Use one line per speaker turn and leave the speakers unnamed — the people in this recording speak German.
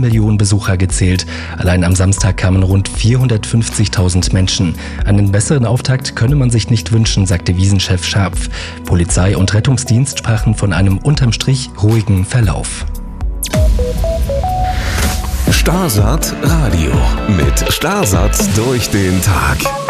Million Besucher gezählt. Allein am Samstag kamen rund 450.000 Menschen. Einen besseren Auftakt könne man sich nicht wünschen, sagte Wiesn-Chef Scharpf. Polizei und Rettungsdienst sprachen von einem unterm Strich ruhigen Verlauf.
Starsat Radio mit Starsat durch den Tag.